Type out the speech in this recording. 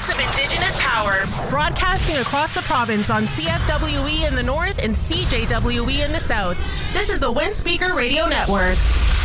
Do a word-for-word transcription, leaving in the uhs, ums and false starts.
voice of Indigenous power. Broadcasting across the province on C F W E in the north and C J W E in the south. This is the Windspeaker Radio Network.